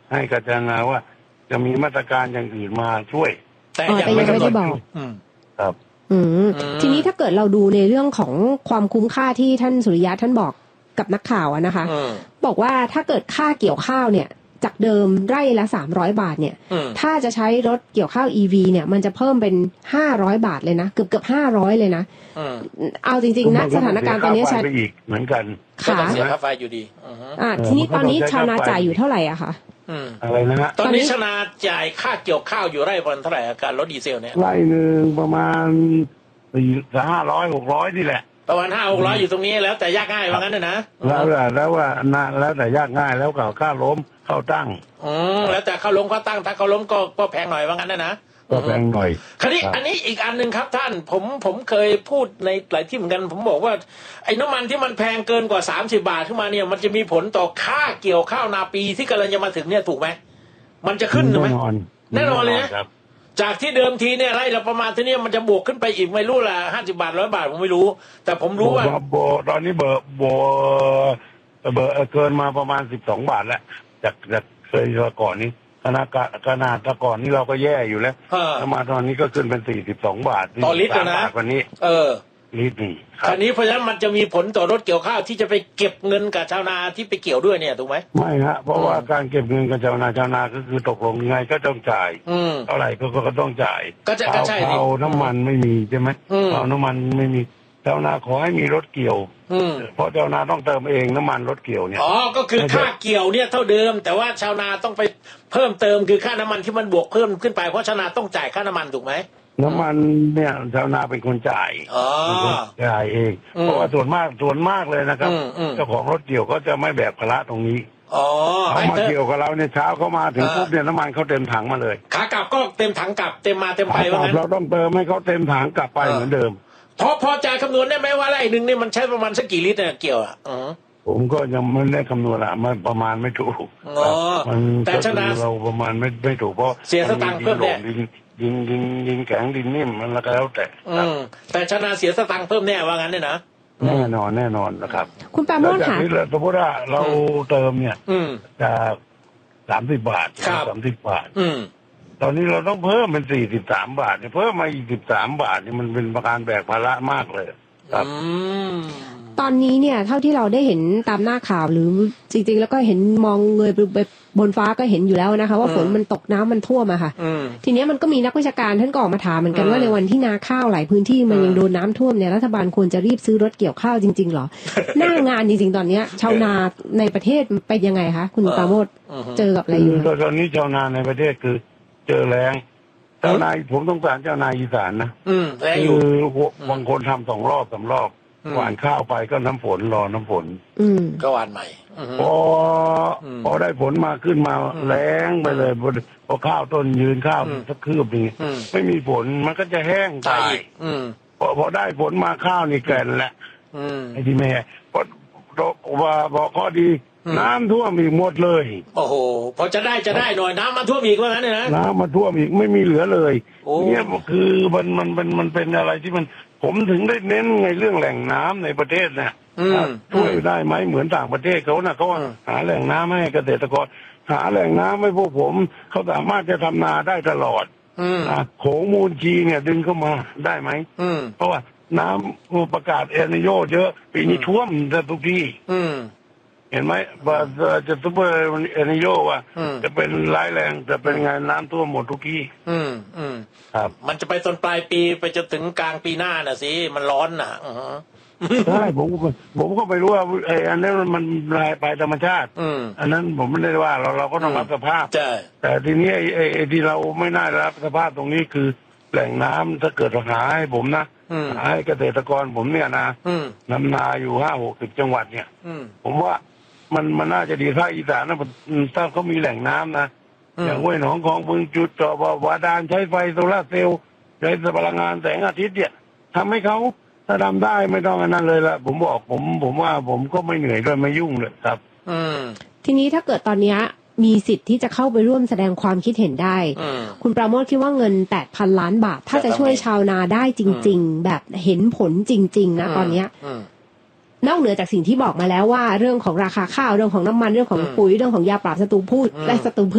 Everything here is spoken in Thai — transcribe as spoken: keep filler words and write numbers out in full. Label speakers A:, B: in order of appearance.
A: ให้กับชาวนาว่าจะมีมาตรการอย่างอื่นมาช่วย
B: แต่ยังไม่ได้บอก
A: ครับ
C: อืมทีนี้ถ้าเกิดเราดูในเรื่องของความคุ้มค่าที่ท่านสุริยะท่านบอกกับนักข่าวอะนะคะบอกว่าถ้าเกิดค่าเกี่ยวข้าวเนี่ยจากเดิมไร่ละสามร้อยบาทเนี่ยถ้าจะใช้รถเกี่ยวข้าว อี วี เนี่ยมันจะเพิ่มเป็นห้าร้อยบาทเลยนะเกือบเกือบห้าร้อยเลยนะเอาจริงๆนะสถานการณ์ตอนนี้
A: ใช้ไปอีกเหมือนกัน
B: ค่ะเสียค่าไฟอยู่ดี
C: อ่าทีนี้ตอนนี้ชาวนาจ่ายอยู่เท่าไหร่อะคะ
A: อะไรนะฮะ
B: ตอนนี้ชาวนาจ่ายค่าเกี่ยวข้าวอยู่ไร่วันเท่าไหร่การลดดีเซลเนี่ย
A: ไร่หนึ่งประมาณสี่ห้าร้อยหกร้อยนี่แหละ
B: ประมาณห้าหกร้อยอยู่ตรงนี้แล้วแต่ยากง่ายว่างั้นนะ
A: แล้วแต่แล้วว่าแล้วแต่ยากง่ายแล้วก็ค่าล้มเข้าตั้ง
B: อืมแล้วแต่เข้าล้มเข้าตั้งถ้าเข้าล้มก็ก็แพงหน่อยว่างั้นนะนะ
A: ก็แพงหน่อย
B: คราวนี้อันนี้อีกอันหนึ่งครับท่านผมผมเคยพูดในหลายที่เหมือนกันผมบอกว่าไอ้น้ำมันที่มันแพงเกินกว่าสามสิบบาทขึ้นมาเนี่ยมันจะมีผลต่อค่าเกี่ยวข้าวนาปีที่กำลังจะมาถึงเนี่ยถูกไหมมันจะขึ้นไหมแน่นอนเลยนะจากที่เดิมทีเนี่ยไร่ละประมาณที่นี่มันจะบวกขึ้นไปอีกไม่รู้ละห้าสิบบาทร้อยบาทผมไม่รู้แต่ผมรู้ว่า
A: โบตอนนี้เบอร์โบเบอร์เกินมาประมาณสิบสองบาทแล้วจากจากเคยก่อนนี้ขนาดขนาดแต่ก่อนนี้เราก็แย่อยู่แล้วมาตอนนี้ก็ขึ้นเป็นสี่สิบสองบาท
B: ต่อลิตรนะ
A: วันนี้
B: เออ
A: ลิตรนี่
B: คราวนี้เพราะฉะนั้นมันจะมีผลต่อรถเกี่ยวข้าวที่จะไปเก็บเงินกับชาวนาที่ไปเกี่ยวด้วยเนี่ยถูกไหม
A: ไม่ฮะเพราะว่าการเก็บเงินกับชาวนาชาวนาก็คือตกลงยังไงก็ต้องจ่ายเท่าไหร่ก็ก็ต้องจ่าย
B: ก็จะก็ใช่
A: เอาน้ำมันไม่มีใช่ไหมเอาน้ำมันไม่มีชาวนาขอให้มีรถเกี่ยวเพราะชาวนาต้องเติมเองน้ำมันรถเกี่ยวเนี่ย
B: อ๋อก็คือค่าเกี่ยวเนี่ยเท่าเดิมแต่ว่าชาวนาต้องไปเพิ่มเติมคือค่าน้ำมันที่มันบวกเพิ่มขึ้นไปเพราะชาวนาต้องจ่ายค่าน้ำมันถูกไหม
A: น้ำมันเนี่ยชาวนาเป็นคนจ่ายจ่ายเองเพราะว่าส่วนมากส่วนมากเลยนะครับเจ้าของรถเกี่ยวก็จะไม่แบกภาระตรงนี้เขามาเกี่ยวกับเราเนี่ยเช้าเขามาถึงปุ๊บเนี่ยน้ำมันเขาเต็มถังมาเลย
B: ขากลับก็เต็มถังกลับเต็มมาเต็มไปว่างั้น
A: เราต้องเติมให้เขาเต็มถังกลับไปเหมือนเดิม
B: พอพอจ่ายคำนวณได้ไหมว่าไร่หนึ่งนี่มันใช้ประมาณสักกี่ลิตรเนี่ยเกี่ยวอ่ะ
A: ผมก็ยังไม่ได้คำนวณอ่ะมันประมาณไม่ถูกมัน
B: แต่ชนะ
A: เราประมาณไม่ไม่ถูกเพราะ
B: เสียสตังค์เพิ่มแน่
A: ยิงยิงยิงแข็งดินนิ่มมันแล้วแต่
B: แต่ชนะเสียสตังค์เพิ่มแน่ว่างั้นเนี่ยนะ
A: แน่นอนแน่นอนนะครับ
C: คุณปาโมทค่ะ
A: สมมติว่าเราเติมเนี่ยจากสามสิบบาทสามสิบบาทตอนนี้เราต้องเพิ่มเป็นสี่สิบสามบาทเนี่ยเพิ่มมาอีกสิบสามบาทเนี่ยมันเป็นประการแบกภาระมากเลยครับ
C: ตอนนี้เนี่ยเท่าที่เราได้เห็นตามหน้าข่าวหรือจริงๆแล้วก็เห็นมองเงยไปบนฟ้าก็เห็นอยู่แล้วนะคะว่าฝนมันตกน้ำมันท่วมอะค่ะทีนี้มันก็มีนักวิชาการท่านก็ออกมาถามเหมือนกันว่าในวันที่นาข้าวหลายพื้นที่มันยังโดนน้าท่วมเนี่ยรัฐบาลควรจะรีบซื้อรถเกี่ยวข้าวจริงๆหรอ หน้างานจริงๆตอนนี้ชาวนาในประเทศเป็นยังไงคะคุณปราโมทเจอกับอะไรอยู่
A: ตอนนี้ชาวนาในประเทศคือเจอแรงเจ้านายผมต้องการเจ้านายอีสานนะคือบางคนทำสองรอบสามรอบหว่านข้าวไปก็น้ำฝนรอน้ำฝน
B: ก็หว่านใหม่
A: พอพอได้ผลมาขึ้นมาแรงไปเลยพอข้าวต้นยืนข้าวสักคืบนึงไม่มีฝนมันก็จะแห้งตายพอพอได้ผลมาข้าวนี่แก่นแหละไอ้ที่แม่พอว่าบอกข้อดีน้ำท่วมอีกหมดเลย
B: โอ้โหพอจะได้จะได้หน่อยน้ำมันท่วมอีกว่างั้นเลยนะ
A: น้ำมันท่วมอีกไม่มีเหลือเลยเนี่ยคือมันมันเป็นมันเป็นอะไรที่มันผมถึงได้เน้นไงเรื่องแหล่งน้ำในประเทศเนี่ยช่วยได้ไหมเหมือนต่างประเทศเขานะเขาหาแหล่งน้ำให้เกษตรกรหาแหล่งน้ำให้พวกผมเขาสามารถจะทำนาได้ตลอดนะโขงมูลชีเนี่ยดึงเข้ามาได้ไหมเพราะว่าน้ำประกาศเอลนิโยเยอะปีนี้ท่วมทุกที่เห็นไหมว่าจะซุปเปอร์เอลนิโยว่าจะเป็นร้ายแรงจะเป็นไงน้ำท่วมหมดทุกที่
B: ครับมันจะไปตอนปลายปีไปจนถึงกลางปีหน้าน่ะสิมันร้อนน่ะ
A: ใช่ผมผมก็ไม่รู้ว่าไอ้อันนั้นมันลายไปธรรมชาติอันนั้นผมไม่ได้ว่าเราเราก็ต้องรับสภาพแต่ทีนี้ไอ้ไอ้ที่เราไม่น่ารับสภาพตรงนี้คือแหล่งน้ำถ้าเกิดหาให้ผมนะหาให้เกษตรกรผมเนี่ยนะนำนาอยู่ห้าหกสิบจังหวัดเนี่ยผมว่ามันมันน่าจะดีภาคอีสานนะถ้าเขามีแหล่งน้ำนะอย่างห้วยหนองคลองบึงจุดเจาะบาดาลใช้ไฟโซลาร์เซลล์ใช้พลังงานแสงอาทิตย์เนี่ยทำให้เขาถ้าทำได้ไม่ต้องอันนั้นเลยละผมบอกผมผมว่าผมก็ไม่เหนื่อยด้วยไม่ยุ่งเลยครับ
C: ทีนี้ถ้าเกิดตอนนี้มีสิทธิ์ที่จะเข้าไปร่วมแสดงความคิดเห็นได้คุณปราโมทคิดว่าเงิน แปดพัน ล้านบาทถ้าจะช่วยชาวนาได้จริงๆแบบเห็นผลจริงๆนะตอนนี้นอกเหนือจากสิ่งที่บอกมาแล้วว่าเรื่องของราคาข้าวเรื่องของน้ำมันเรื่องของปุ๋ยเรื่องของยาปราบศัตรูพืชและศัตรูพืช